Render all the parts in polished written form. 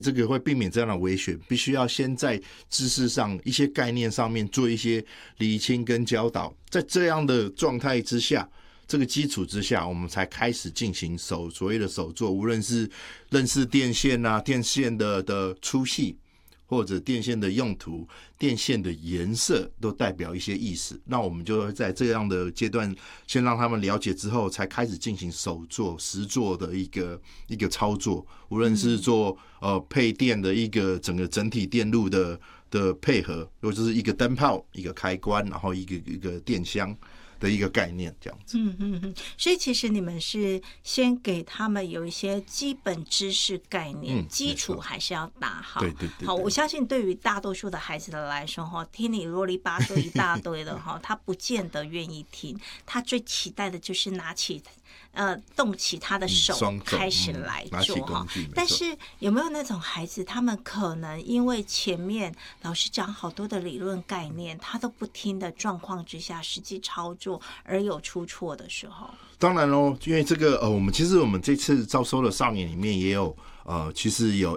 这个会避免这样的危险，必须要先在知识上一些概念上面做一些厘清跟教导，在这样的状态之下，这个基础之下，我们才开始进行所谓的手作，无论是认识电线啊、电线的粗细，或者电线的用途、电线的颜色，都代表一些意思。那我们就会在这样的阶段，先让他们了解之后，才开始进行手作、实作的一个操作。无论是做配电的一个整体电路的配合，或者是一个灯泡、一个开关，然后一个电箱的一个概念，这样子。 所以其实你们是先给他们有一些基本知识概念，基础还是要打好。 对。 好，我相信对于大多数的孩子的来说，听你啰里吧嗦一大堆的他不见得愿意听，他最期待的就是拿起动起他的手开始来做哈。但是有没有那种孩子，他们可能因为前面老师讲好多的理论概念，他都不听的状况之下，实际操作而有出错的时候？ 当然咯，因为这个我们这次招收的少年里面也有其实有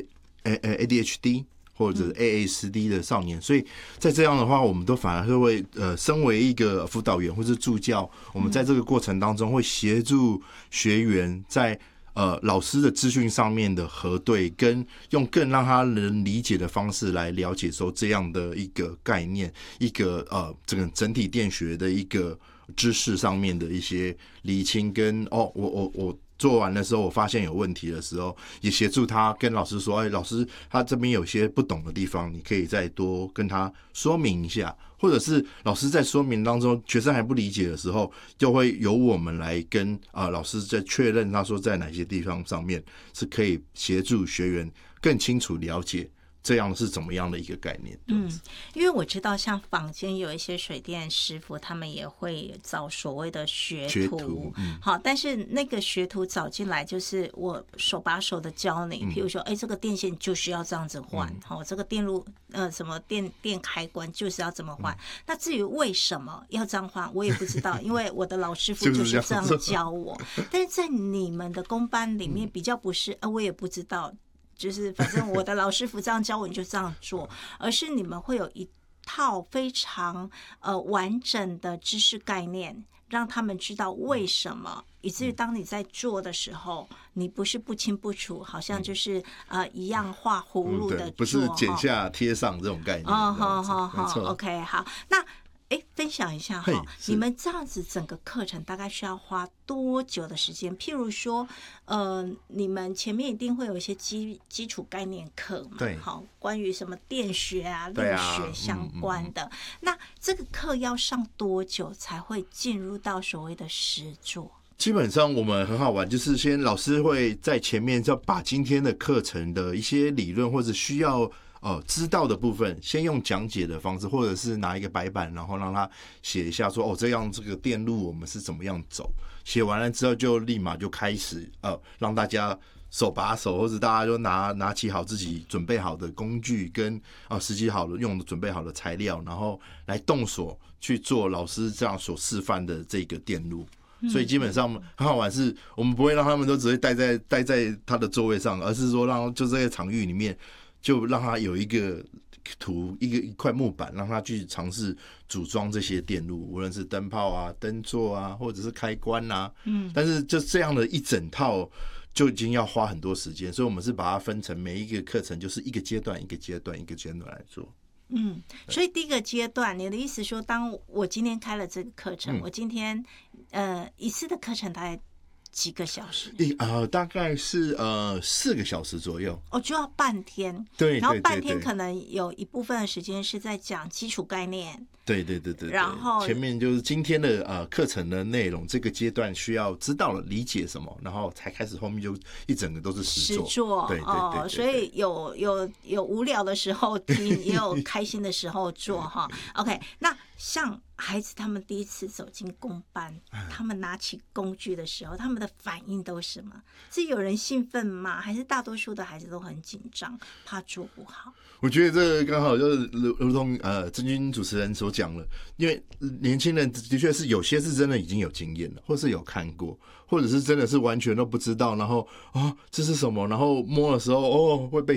ADHD 或者 ASD 的少年，所以在这样的话，我们都反而会身为一个辅导员或是助教，我们在这个过程当中会协助学员在老师的资讯上面的核对，跟用更让他能理解的方式来了解说这样的一个概念，一个这个整体电学的一个知识上面的一些理清跟我做完的时候，我发现有问题的时候，也协助他跟老师说：“老师，他这边有些不懂的地方，你可以再多跟他说明一下。”或者是老师在说明当中，学生还不理解的时候，就会由我们来跟老师再确认，他说在哪些地方上面是可以协助学员更清楚了解。这样是怎么样的一个概念？ 因为我知道像坊间有一些水电师傅，他们也会找所谓的学徒，好，但是那个学徒找进来就是我手把手的教你，譬如说，这个电线就是要这样子换，这个电路什么电开关就是要怎么换。那至于为什么要这样换，我也不知道，因为我的老师傅就是这样教我。但是在你们的公班里面比较不是，我也不知道。就是反正我的老师傅这样教我，你就这样做，而是你们会有一套非常完整的知识概念，让他们知道为什么，以至于当你在做的时候，你不是不清不楚，好像就是一样画葫芦的做， 不是剪下贴上这种概念。 好 ，OK， 好，那。分享一下哈，你们这样子整个课程大概需要花多久的时间？譬如说，你们前面一定会有一些基础概念课嘛， 对， 好，关于什么电学啊、力学相关的。那这个课要上多久才会进入到所谓的实作？ 基本上我们很好玩，就是先老师会在前面就把今天的课程的一些理论或者需要知道的部分，先用讲解的方式，或者是拿一个白板，然后让他写一下说，这样这个电路我们是怎么样走。写完了之后，就立马就开始让大家手把手，或者大家就拿起好自己准备好的工具跟实际好的准备好的材料，然后来动手去做老师这样所示范的这个电路。所以基本上很好玩，是我们不会让他们都只会待在他的座位上，而是说让就这个场域里面。就让他有一个图，一块木板，让他去尝试组装这些电路，无论是灯泡啊、灯座啊，或者是开关啊。但是就这样的一整套就已经要花很多时间，所以我们是把它分成每一个课程，就是一个阶段来做。 所以第一个阶段，你的意思说，当我今天开了这个课程，我今天一次的课程大概几个小时？ 大概是4个小时左右。 就要半天。 对， 然后半天可能有一部分的时间是在讲基础概念。 对。然后前面就是今天的课程的内容，这个阶段需要知道了理解什么，然后才开始后面就一整个都是实作。对。 所以有无聊的时候听，也有开心的时候做哈。OK， 那像孩子他们第一次走进公班，他们拿起工具的时候，他们的反应都是什么？是有人兴奋吗？还是大多数的孩子都很紧张，怕做不好？ 我觉得这个刚好就是如同郑钧主持人所讲了，因为年轻人的确是有些是真的已经有经验了，或是有看过，或者是真的是完全都不知道，然后这是什么，然后摸的时候会被